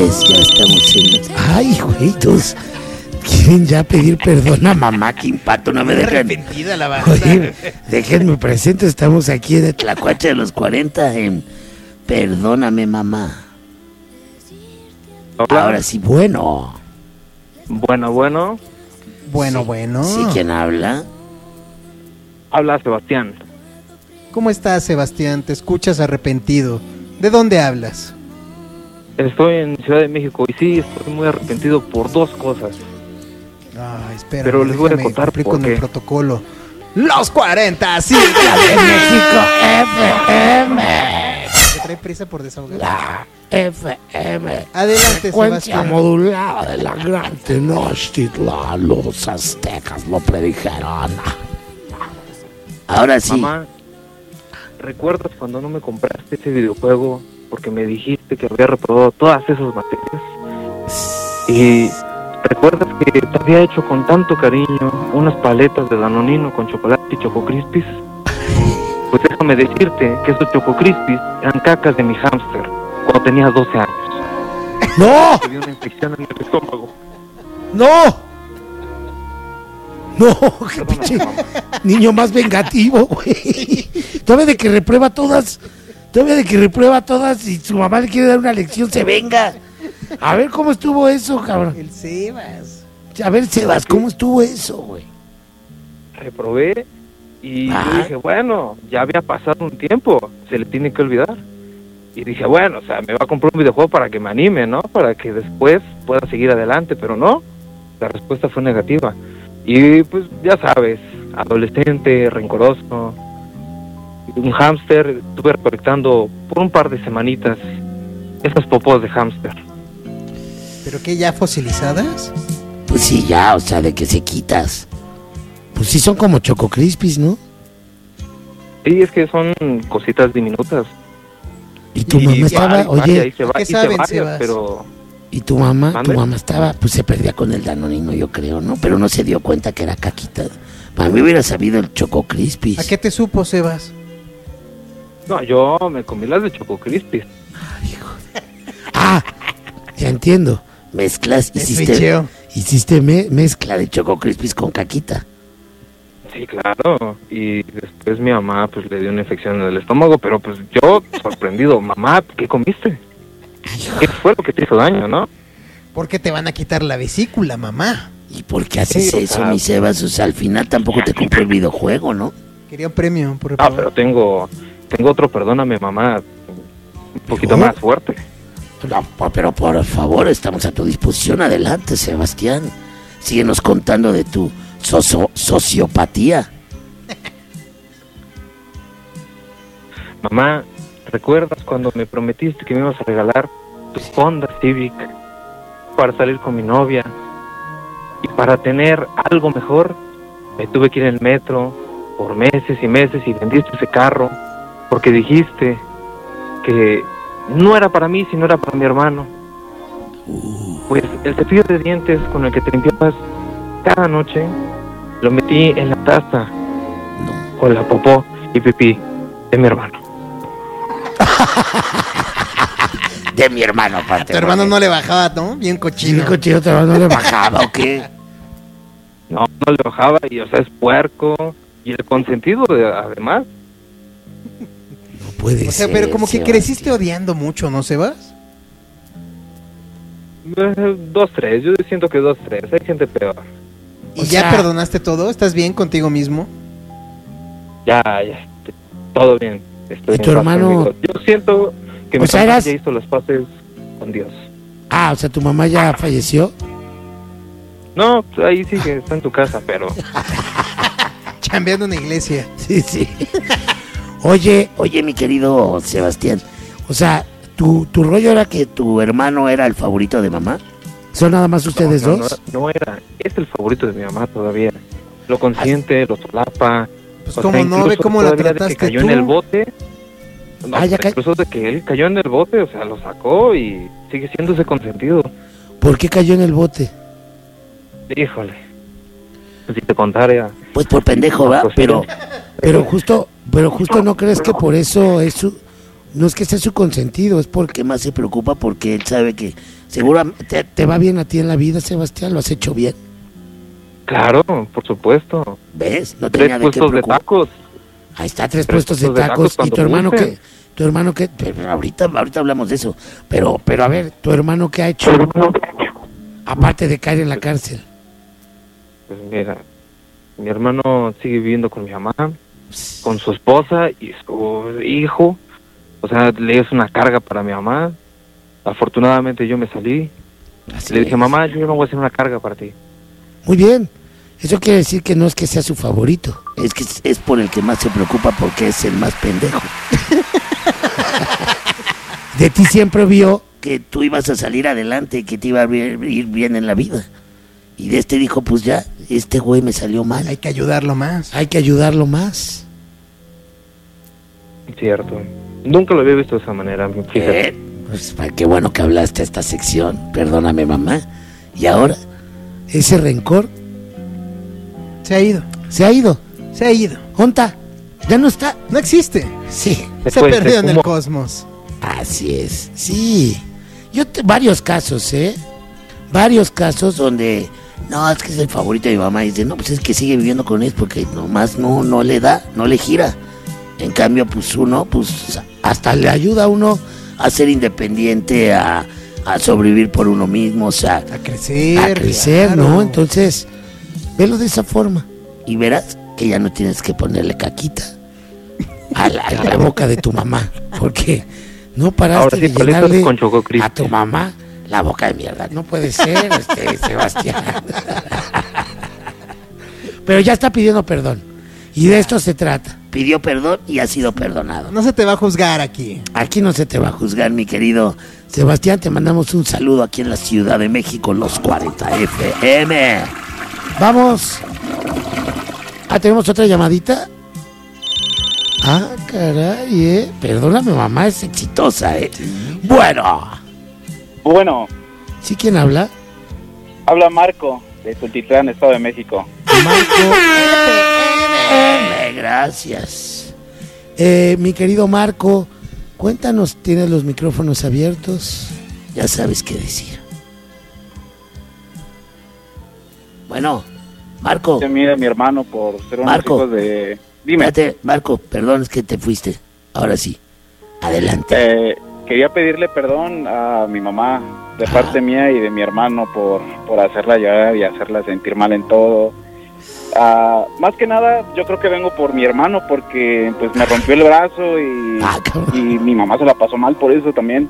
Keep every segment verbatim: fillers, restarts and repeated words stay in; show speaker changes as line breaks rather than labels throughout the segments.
Señores, ya estamos en... Ay, güeytos. ¿Quieren ya pedir perdón a mamá? ¡Qué impacto! No me dejan...
Arrepentida la banda.
Oye, déjenme presento. Estamos aquí en Tlacuache de los cuarenta en... Perdóname, mamá.
Hola.
Ahora sí, bueno.
Bueno, bueno.
Bueno,
Sí.
bueno.
¿Sí? ¿Quién habla?
Habla Sebastián.
¿Cómo estás, Sebastián? Te escuchas arrepentido. ¿De dónde hablas?
Estoy en Ciudad de México y sí, estoy muy arrepentido por dos cosas.
Ay, espera.
Pero les voy a contar por
con el
qué.
protocolo. Los cuarenta, sí.
La de México F M.
¿Te trae prisa por desahogar?
La F M.
Adelante,
Frecuencia
Sebastián.
modulada de la gran Tenochtitlan. Los aztecas lo predijeron. Ahora sí.
Mamá, ¿recuerdas cuando no me compraste ese videojuego porque me dijiste que había reprobado todas esas materias? Y ¿recuerdas que te había hecho con tanto cariño unas paletas de Danonino con chocolate y Choco Crispies? Pues déjame decirte que esos Choco Crispies eran cacas de mi hámster cuando tenía doce años.
¡No!
Tenía una infección en el estómago.
¡No! No, qué
Perdóname,
pinche
mamá.
niño más vengativo, güey. Todavía de que reprueba todas, todavía de que reprueba todas y su mamá le quiere dar una lección, se venga. A ver cómo estuvo eso, cabrón.
El Sebas.
A ver, Sebas, ¿cómo estuvo eso, güey?
Reprobé y
Ah.
yo dije, bueno, ya había pasado un tiempo, se le tiene que olvidar. Y dije, bueno, o sea, me va a comprar un videojuego para que me anime, ¿no? Para que después pueda seguir adelante, pero no, la respuesta fue negativa. Y pues ya sabes, adolescente, rencoroso, un hámster, estuve recolectando por un par de semanitas esas popós de hámster.
¿Pero qué, ya fosilizadas?
Pues sí, ya, o sea, de que se quitas. Pues sí, son como Choco Crispies, ¿no?
Sí, es que son cositas diminutas.
Y tu
Y
mamá
va-
estaba,
y
oye,
vaya, hice va-
¿qué
hice
saben,
varias,
Sebas?
pero
y tu mamá, tu
¿Mande?
mamá estaba, pues se perdía con el Danonino, yo creo, ¿no? Pero no se dio cuenta que era caquita. Para mí hubiera sabido el Choco Crispies.
¿A qué te supo, Sebas?
no, yo me comí las de Choco Crispies.
Ah, ya entiendo. Mezclas, hiciste,
Desficheo.
hiciste me- mezcla de Choco Crispies con caquita.
Sí, claro. Y después mi mamá pues le dio una infección en el estómago, pero pues yo sorprendido, mamá, ¿qué comiste? ¿Qué fue lo que te hizo daño, no?
¿Por qué te van a quitar la vesícula, mamá?
¿Y por qué haces
Sí, o
eso,
sea-
mi Sebas? O sea, al final tampoco te compró el videojuego, ¿no?
Quería un premio por
Ah,
reprobar.
pero tengo tengo otro, perdóname, mamá, un poquito
¿Yo?
más fuerte.
No, po- pero por favor, estamos a tu disposición. Adelante, Sebastián. Síguenos contando de tu socio- sociopatía.
Mamá, ¿recuerdas cuando me prometiste que me ibas a regalar tu Honda Civic para salir con mi novia? Y para tener algo mejor, me tuve que ir en el metro por meses y meses y vendiste ese carro porque dijiste que no era para mí, sino era para mi hermano. Pues el cepillo de dientes con el que te limpiabas cada noche, lo metí en la taza con la popó y pipí de mi hermano.
De mi hermano, aparte.
Tu hermano no le bajaba, ¿no? Bien cochino.
Chico, chico, tu hermano no le bajaba, ¿o qué?
No, no le bajaba y, o sea, es puerco y el consentido, de, además.
No puede
O sea,
ser.
pero como que
Sebastián.
creciste odiando mucho, ¿no, Sebas?
Eh, Dos, tres, yo siento que dos, tres, hay gente peor.
¿Y
O
ya
sea-
perdonaste todo? ¿Estás bien contigo mismo?
Ya, ya, t- todo bien. Estoy
¿Y tu
en paz
hermano?
conmigo. Yo siento que
O
mi
sea,
papá
eras-
ya hizo las paces con Dios.
Ah, o sea, tu mamá ya falleció.
No, pues, ahí sigue, está en tu casa, pero
Chambeando en la iglesia.
Sí, sí. Oye, oye, mi querido Sebastián. O sea, ¿tu, tu rollo era que tu hermano era el favorito de mamá? ¿Son nada más ustedes
no, no,
dos?
no, no era, es el favorito de mi mamá todavía. Lo consiente, lo solapa.
Pues
O
cómo
sea,
no, ve
incluso
cómo la
todavía de
trataste
que cayó
tú.
en el bote. No,
Ah, ya
pues,
ca-
incluso de que él cayó en el bote, o sea, lo sacó y sigue siendo ese consentido.
¿Por qué cayó en el bote?
Híjole. Pues si te contara.
Pues por pendejo, ¿va?
Pues sí.
Pero, pero justo, pero justo no crees que por eso es su, no es que sea su consentido, es porque más se preocupa porque él sabe que Seguramente te, te va bien a ti en la vida, Sebastián, lo has hecho bien.
Claro, por supuesto.
¿Ves? No
Tres
tenía de qué
puestos de
preocupar.
tacos.
Ahí está, tres,
Tres
puestos de
puestos de
tacos.
tacos
¿Y
cuando
tu hermano
gusten.
qué? Tu hermano qué? Pero ahorita, ahorita hablamos de eso. Pero, pero a ver, ¿tu hermano qué ha hecho? Aparte de caer en la cárcel.
Pues mira, mi hermano sigue viviendo con mi mamá, con su esposa y su hijo. O sea, le es una carga para mi mamá. Afortunadamente yo me salí.
Así
Le dije,
es.
mamá, yo no voy a hacer una carga para ti.
Muy bien. Eso quiere decir que no es que sea su favorito. Es que es por el que más se preocupa porque es el más pendejo. De ti siempre vio que tú ibas a salir adelante, que te iba a ir bien en la vida. Y de este dijo, pues ya, este güey me salió mal.
Hay que ayudarlo más.
Hay que ayudarlo más.
Cierto. Nunca lo había visto de esa manera, fíjate.
Eh, pues qué bueno que hablaste a esta sección. Perdóname, mamá. Y ahora, ese rencor
Se ha ido.
se ha ido.
Se ha ido.
¿Onta? ¿Ya no está?
No existe.
Sí.
Se
Después,
perdió en el
¿cómo?
cosmos.
Así es, sí. Yo te, varios casos, ¿eh? Varios casos donde, no, es que es el favorito de mi mamá. Y dice, no, pues es que sigue viviendo con él porque nomás no, no le da, no le gira. En cambio, pues uno, pues hasta le ayuda a uno a ser independiente, a, a sobrevivir por uno mismo, o sea,
A crecer.
a crecer,
claro.
¿no? Entonces, velo de esa forma y verás que ya no tienes que ponerle caquita a la, a la boca de tu mamá, porque no paraste
Ahora sí,
de
paletas
llenarle
con Choco Crispy.
a tu mamá la boca de mierda. No puede ser, este Sebastián. Pero ya está pidiendo perdón y de esto se trata. Pidió perdón y ha sido perdonado.
No se te va a juzgar aquí.
Aquí no se te va a juzgar, mi querido Sebastián. Te mandamos un saludo aquí en la Ciudad de México, los cuarenta F M. Vamos. Ah, ¿tenemos otra llamadita? Ah, caray, eh. Perdóname, mamá, es exitosa, eh. Bueno.
Bueno,
¿Sí quién habla?
habla Marco de Tultitlán, Estado de México.
Marco. Eh, gracias. Eh, mi querido Marco, cuéntanos, ¿tienes los micrófonos abiertos? Ya sabes qué decir. Bueno, Marco.
Se mide mi hermano por ser unos
Marco.
hijos de... Dime,
Espérate, Marco, perdón, es que te fuiste. Ahora sí, adelante.
eh, quería pedirle perdón a mi mamá de
Ajá.
parte mía y de mi hermano por, por hacerla llorar y hacerla sentir mal en todo. Ah, más que nada, yo creo que vengo por mi hermano porque pues me rompió el brazo y,
Ah, cabrón.
y mi mamá se la pasó mal por eso también.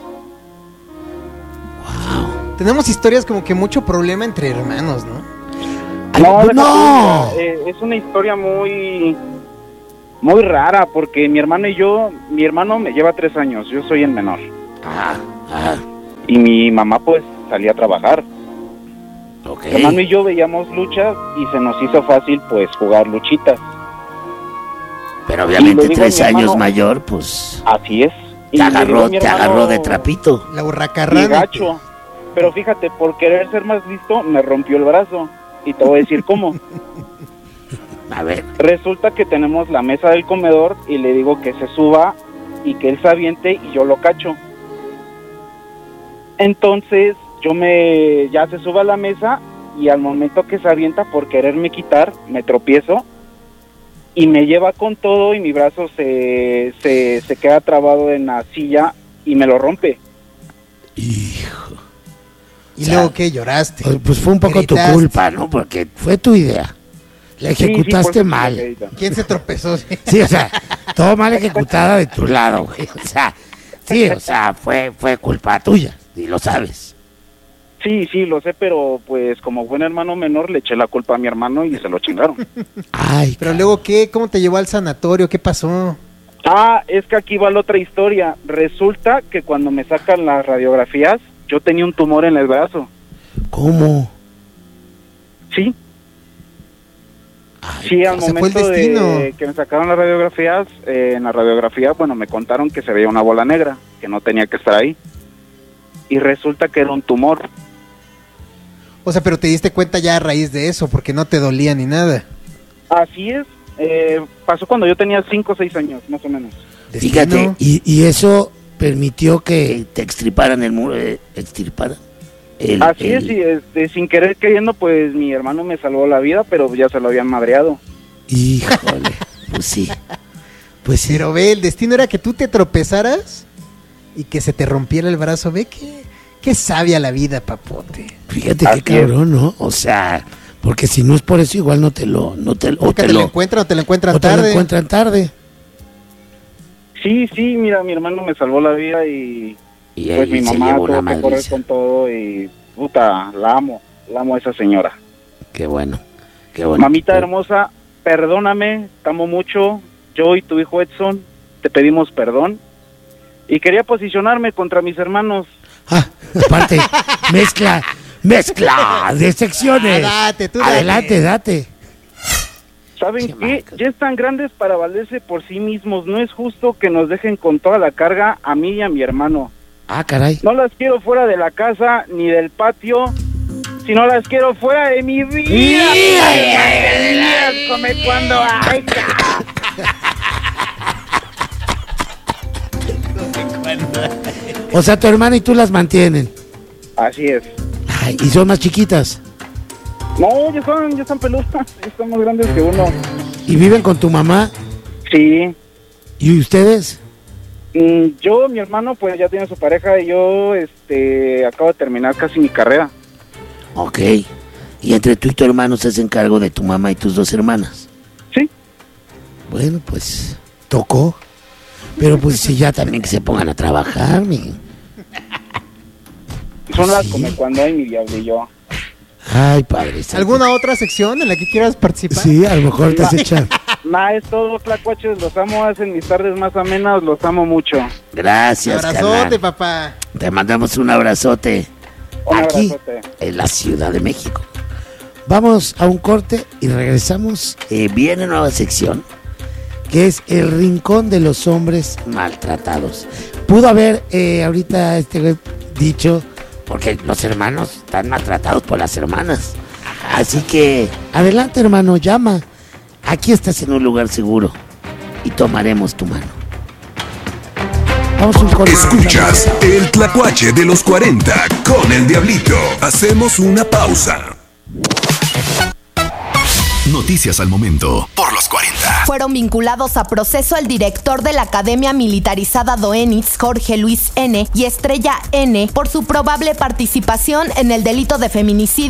Wow.
Tenemos historias como que mucho problema entre hermanos, ¿no?
Ay,
No, deja
no.
tú, eh, es una historia muy muy rara porque mi hermano y yo, mi hermano me lleva tres años, yo soy el menor
Ah, ah,
y mi mamá pues salía a trabajar.
ok.
Mi hermano y yo veíamos luchas y se nos hizo fácil pues jugar luchitas,
Pero
y
obviamente
le digo
tres
a mi
años
hermano-
mayor, pues
así es. Y
te
le digo
agarró,
a mi
te
hermano,
agarró de trapito.
La
y
hurracarrana.
gacho, pero fíjate, por querer ser más listo me rompió el brazo y te voy a decir cómo.
A ver,
Resulta que tenemos la mesa del comedor y le digo que se suba y que él se aviente y yo lo cacho. Entonces yo me ya se sube a la mesa y al momento que se avienta por quererme quitar me tropiezo y me lleva con todo y mi brazo se, se, se queda trabado en la silla y me lo rompe.
hijo.
Y
O sea,
luego que lloraste.
Pues, pues fue un poco tu
Gritaste.
culpa, ¿no? Porque fue tu idea. La
Sí, sí, por
ejecutaste
eso
mal.
te lo
¿Quién se tropezó?
Sí, o sea, todo mal ejecutada de tu lado, güey. O sea, sí, o sea, fue, fue culpa tuya, y lo sabes.
Sí, sí, lo sé, pero pues como buen hermano menor le eché la culpa a mi hermano y se lo chingaron.
Ay,
Pero
cabrón.
luego, ¿qué? ¿Cómo te llevó al sanatorio? ¿Qué pasó?
Ah, es que aquí va la otra historia. Resulta que cuando me sacan las radiografías, yo tenía un tumor en el brazo.
¿Cómo?
Sí,
Ay,
sí, al
se fue el
momento
destino.
de que me sacaron las radiografías, eh, en la radiografía, bueno, me contaron que se veía una bola negra, que no tenía que estar ahí. Y resulta que era un tumor.
O sea, pero te diste cuenta ya a raíz de eso, porque no te dolía ni nada.
Así es, eh, pasó cuando yo tenía cinco o seis años, más o menos.
Fíjate,
Destino.
y, y eso permitió que te extirparan el muro, eh, extirparan. El,
Así
el...
es, y este, sin querer queriendo, pues mi hermano me salvó la vida, pero ya se lo habían madreado.
Híjole, pues sí. Pues sí.
Pero ve, el destino era que tú te tropezaras y que se te rompiera el brazo. Ve que qué sabia la vida, papote.
Fíjate
Así
qué cabrón, ¿no? O sea, porque si no es por eso, igual no te lo... No te, o
Porque
te,
te lo
lo,
encuentran o te lo encuentran
o te
tarde.
lo encuentran tarde.
Sí, sí, mira, mi hermano me salvó la vida y
Y
pues
ahí
mi
se
mamá
llevó una
tuvo que correr
madriza.
con todo y puta, la amo, la amo a esa señora.
Qué bueno, qué bueno.
Mamita hermosa, perdóname, te amo mucho, yo y tu hijo Edson te pedimos perdón y quería posicionarme contra mis hermanos.
Ah, aparte, mezcla, mezcla de secciones.
Ah, date, tú date.
Adelante, date.
¿Saben
Qué
qué?
marcas.
Ya están grandes para valerse por sí mismos, no es justo que nos dejen con toda la carga a mí y a mi hermano.
Ah, caray.
No las quiero fuera de la casa ni del patio, sino las quiero fuera de mi vida. Come cuando hay.
O sea, tu hermana y tú las mantienen.
Así es.
Ay, y son más chiquitas.
No, ya están, ya están peludas, ya están más grandes que uno.
Y viven con tu mamá.
Sí.
¿Y ustedes?
Mm, yo, mi hermano, pues ya tiene su pareja y yo, este, acabo de terminar casi mi carrera.
Ok. Y entre tú y tu hermano se hacen cargo de tu mamá y tus dos hermanas.
Sí.
Bueno, pues tocó. Pero pues si ya también que se pongan a trabajar, mi.
Son las
Sí.
como cuando hay mi diablo y yo.
Ay, padre. santo.
¿Alguna otra sección en la que quieras participar?
Sí, a lo mejor te has echado.
Nada, es todo, tlacuaches, los amo, hacen mis tardes más amenas, los amo mucho.
Gracias,
Abrazote,
carnal.
papá.
Te mandamos un abrazote.
Un
Aquí,
abrazote.
en la Ciudad de México. Vamos a un corte y regresamos. Eh, viene nueva sección, que es el rincón de los hombres maltratados. Pudo haber eh, ahorita este güey dicho, porque los hermanos están maltratados por las hermanas. Así que, adelante, hermano, llama. Aquí estás en un lugar seguro y tomaremos tu mano. Vamos a un corte.
Escuchas el Tlacuache de los cuarenta con el Diablito. Hacemos una pausa. Noticias al momento por los cuarenta.
Fueron vinculados a proceso el director de la Academia Militarizada Doenitz, Jorge Luis N., y Estrella N., por su probable participación en el delito de feminicidio